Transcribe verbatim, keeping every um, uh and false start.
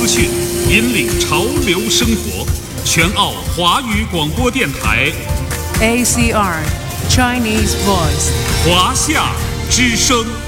资讯，引领潮流生活。全澳华语广播电台 A C R Chinese Voice 华夏之声。